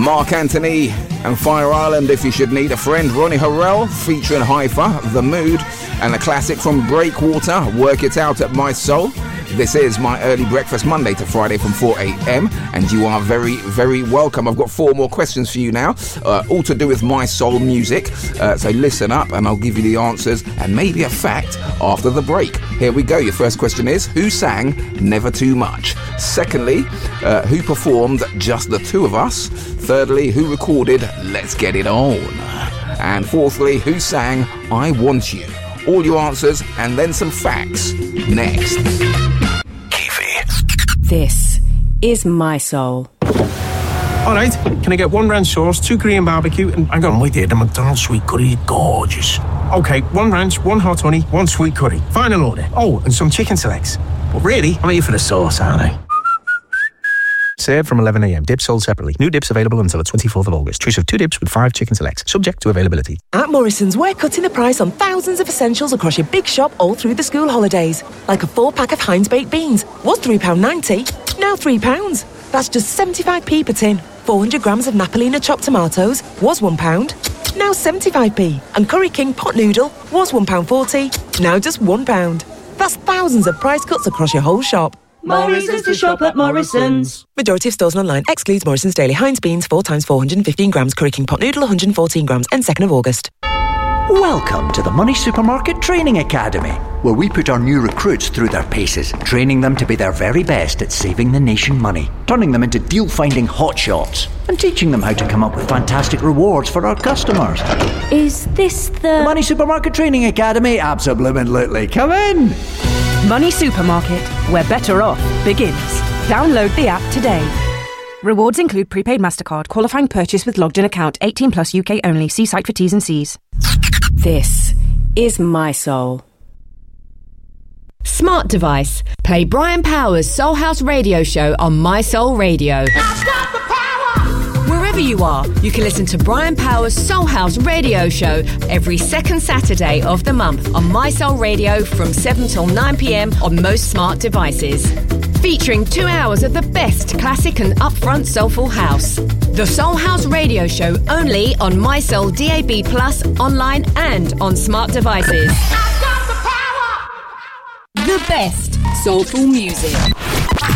Mark Anthony and Fire Island, If You Should Need a Friend. Ronnie Harrell featuring Haifa, The Mood, and a classic from Breakwater, Work It Out at My Soul. This is my early breakfast, Monday to Friday from 4 a.m. and you are very, very welcome. I've got 4 more questions for you now, all to do with my soul music. So listen up and I'll give you the answers and maybe a fact after the break. Here we go. Your first question is, who sang Never Too Much? Secondly, who performed Just the Two of Us? Thirdly, who recorded Let's Get It On? And fourthly, who sang I Want You? All your answers and then some facts next. This is My Soul. Alright, can I get 1 ranch sauce, 2 Korean barbecue, and hang on, wait there, the McDonald's sweet curry is gorgeous. Okay, 1 ranch, 1 hot honey, 1 sweet curry. Final order. Oh, and some chicken selects. But really, I'm here for the sauce, aren't I? Served from 11 a.m. Dips sold separately. New dips available until the 24th of August. Choice of 2 dips with 5 chicken selects. Subject to availability. At Morrison's, we're cutting the price on thousands of essentials across your big shop all through the school holidays. Like a 4-pack of Heinz baked beans. Was £3.90, now £3. That's just 75p per tin. 400 grams of Napolina chopped tomatoes. Was £1, now 75p. And Curry King pot noodle. Was £1.40, now just £1. That's thousands of price cuts across your whole shop. Morrison's to shop at Morrison's. Majority of stores and online. Excludes Morrison's Daily Heinz beans 4 times 415 grams. Curry King pot noodle 114 grams. End 2nd of August. Welcome to the Money Supermarket Training Academy, where we put our new recruits through their paces, training them to be their very best at saving the nation money, turning them into deal-finding hotshots, and teaching them how to come up with fantastic rewards for our customers. Is this the Money Supermarket Training Academy? Absolutely. Come in! Money Supermarket, where better off begins. Download the app today. Rewards include prepaid MasterCard, qualifying purchase with logged in account, 18 plus UK only. See site for T's and C's. This is My Soul. Smart device. Play Brian Powers' Soul House radio show on My Soul Radio. Wherever you are, you can listen to Brian Powers' Soul House radio show every second Saturday of the month on My Soul Radio from 7 till 9 p.m. on most smart devices. Featuring 2 hours of the best classic and upfront soulful house. The Soul House radio show only on My Soul DAB+, online and on smart devices. The best soulful music.